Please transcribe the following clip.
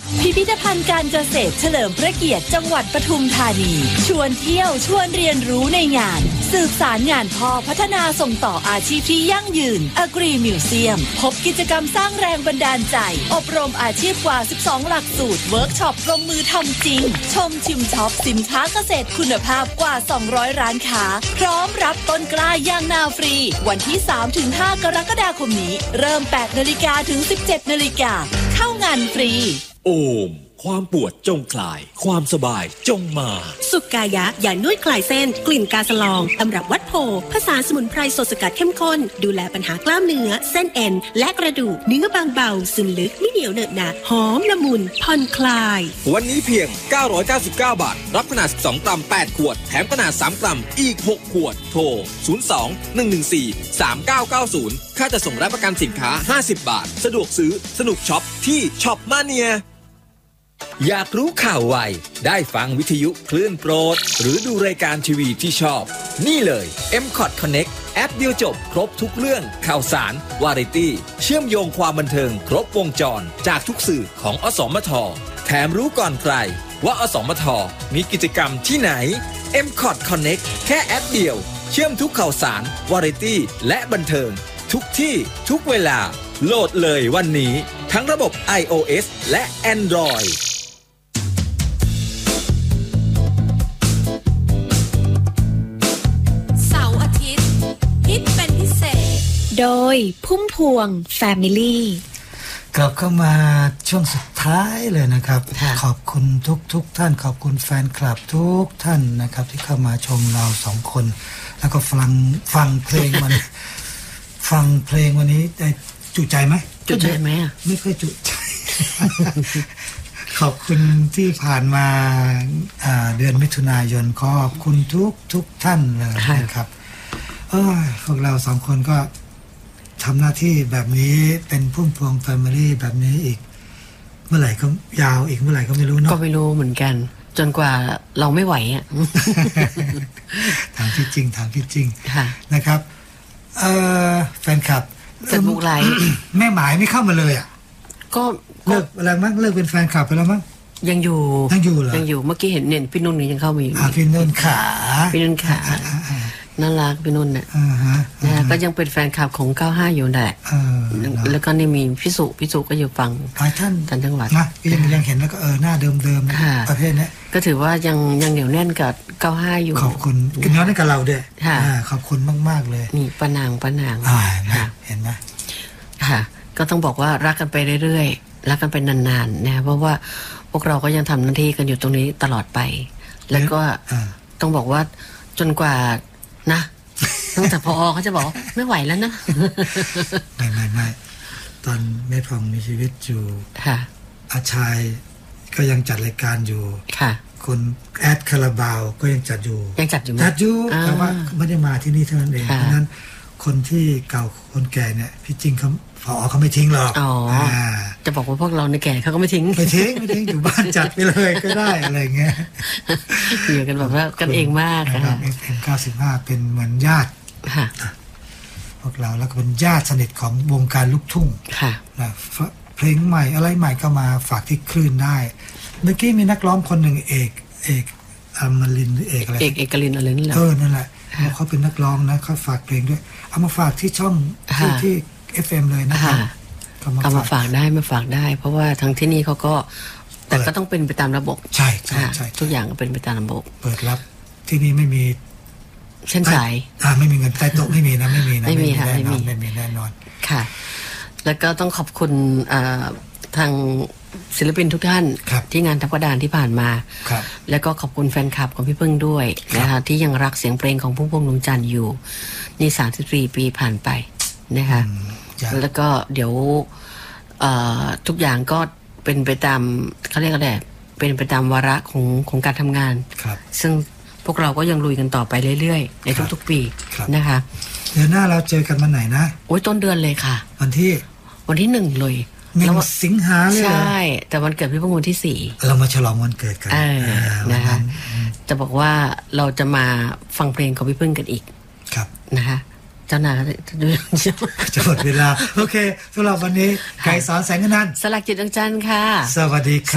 พิพิธภัณฑ์การเกษตรเฉลิมพระเกียรติจังหวัดปทุมธานีชวนเที่ยวชวนเรียนรู้ในงานสืบสารงานพ่อพัฒนาส่งต่ออาชีพที่ยั่งยืน Agri Museum พบกิจกรรมสร้างแรงบันดาลใจอบรมอาชีพกว่า12หลักสูตรเวิร์กช็อปลงมือทำจริงชมชิมช็อปสินค้าเกษตรคุณภาพกว่า200ร้านค้าพร้อมรับต้นกล้ายางนาฟรีวันที่ 3-5 กรกฎาคมนี้เริ่ม 8 นาฬิกาถึง 17 นาฬิกาเข้างานฟรีโอมความปวดจงคลายความสบายจงมาสุกายะยานวดคลายเส้นกลิ่นกาสลองตำรับวัดโพผสานสมุนไพรสดสกัดเข้มข้นดูแลปัญหากล้ามเนื้อเส้นเอ็นและกระดูกเนื้อบางเบาซึมลึกไม่เหนียวเหนอะหนะหอมละมุนผ่อนคลายวันนี้เพียง999 บาทรับขนาด12กรัม8ขวดแถมขนาด3กรัมอีก6ขวดโทร02-114-3990ค่าจะส่งและประกันสินค้า50 บาทสะดวกซื้อสนุกช็อปที่ช็อปมาเนียอยากรู้ข่าวไวได้ฟังวิทยุคลื่นโปรดหรือดูรายการทีวีที่ชอบนี่เลย M-Cot Connect แอปเดียวจบครบทุกเรื่องข่าวสารวาไรตี้เชื่อมโยงความบันเทิงครบวงจรจากทุกสื่อของอสมทแถมรู้ก่อนใครว่าอสมทมีกิจกรรมที่ไหน M-Cot Connect แค่แอปเดียวเชื่อมทุกข่าวสารวาไรตี้และบันเทิงทุกที่ทุกเวลาโหลดเลยวันนี้ทั้งระบบ iOS และ Android ฮิตเป็นพิเศษโดยพุ่มพวง Family กลับเข้ามาช่วงสุดท้ายเลยนะครับขอบคุณทุกท่านขอบคุณแฟนคลับทุกท่านนะครับที่เข้ามาชมเรา2คนแล้วก็ฟังเพลงมันฟังเพลงวันนี้ได้จุใจไหมจุใจไหมไม่ค่อยจุใจ ขอบคุณที่ผ่านมาเดือนมิถุนายนขอบคุณทุกท่านเลยนะครับพวกเรา2คนก็ทำหน้าที่แบบนี้เป็นพุ่มพวงแฟมิลี่แบบนี้อีกเมื่อไหร่ก็ยาวอีกเมื่อไหร่ก็ไม่รู้เนาะก็ไม่รู้เหมือนกันจนกว่าเราไม่ไหวอ่ะถามที่จริงนะครับแฟนคลับเฟซบุ๊กไลฟ์แม่หมายไม่เข้ามาเลยอ่ะก็เลิกอะไรมั้งเลิกเป็นแฟนคลับไปแล้วมั้งยังอยู่เหรอยังอยู่เมื่อกี้เห็นพี่นุ่นยังเข้ามาอยู่พี่นุ่นขาน่ารักพี่นุ่นเนี่ยนะก็ยังเป็นแฟนคลับของ95อยู่แหละแล้วก็นี่มีพี่สุก็อยู่ฟังท่านจังหวัดนะยังเห็นแล้วก็หน้าเดิมๆประเภทนี้ก็ถือว่ายังเหนียวแน่นกับ95อยู่ขอบคุณกันย้อนให้กับเราด้วยขอบคุณมากๆเลยนี่ป้านางเห็นไหมค่ะก็ต้องบอกว่ารักกันไปเรื่อยๆรักกันไปนานๆนะเพราะว่าพวกเราก็ยังทำหน้าที่กันอยู่ตรงนี้ตลอดไปแล้วก็ต้องบอกว่าจนกว่านะตั้งแต่พอเขาจะบอกไม่ไหวแล้วนะไม่ตอนแม่พองมีชีวิตอยู่อาชายก็ยังจัดรายการอยู่คนแอดคาราบาวก็ยังจัดอยู่แต่ว่าไม่ได้มาที่นี่เท่านั้นเองเพราะนั้นคนที่เก่าคนแก่เนี่ยพี่จริงเขาไม่ทิ้งหรอกจะบอกว่าพวกเราในแก่เขาก็ไม่ทิ้งอยู่บ้านจัดไปเลยก็ได้อะไรเงี้ยอยู่กันแบบว่ากันเองมากค่ะ95เป็นเหมือนญาติพวกเราแล้วก็เป็นญาติสนิทของวงการลูกทุ่งเพลงใหม่อะไรใหม่ก็มาฝากที่คลื่นได้เมื่อกี้มีนักร้องคนหนึ่งเอกอมรินทร์เอกอะไรเอกลินอะไรนี่แหละนั่นแหละเขาเป็นนักร้องนะเขาฝากเพลงด้วยเอามาฝากที่ช่องที่FM เลยนะครับก็มาฝากได้เพราะว่าทางที่นี่เขาก็แต่ก็ต้องเป็นไปตามระบบใช่ทุกอย่างก็เป็นไปตามระบบเปิดรับที่นี่ไม่มีเส้นสายไม่มีเงินใต้โต๊ะไม่มีนะไม่มีแน่นอนค่ะแล้วก็ต้องขอบคุณทางศิลปินทุกท่านที่งานทัพกระดานที่ผ่านมาแล้วก็ขอบคุณแฟนคลับของพี่พึ่งด้วยนะคะที่ยังรักเสียงเพลงของพุ่มพวงดวงจันทร์อยู่นี่34ปีผ่านไปนะคะแล้วก็เดี๋ยวทุกอย่างก็เป็นไปตามเขาเรียกอะไรเป็นไปตามวาระของการทำงานซึ่งพวกเราก็ยังลุยกันต่อไปเรื่อยๆในทุกๆปีนะคะเดือนหน้าเราเจอกันวันไหนนะโอ้ยต้นเดือนเลยค่ะวันที่1เลย 1 สิงหาเลยใช่แต่วันเกิดพี่พึ่งวันที่4 เรามาฉลองวันเกิดกันนะคะจะบอกว่าเราจะมาฟังเพลงของพี่พึ่งกันอีกนะคะเจ้านายจะหมดเวลาโอเคสำหรับวันนี้ไกรสอนแสงอนันต์สลักจิตดวงจันทร์ค่ะสวัสดีครับ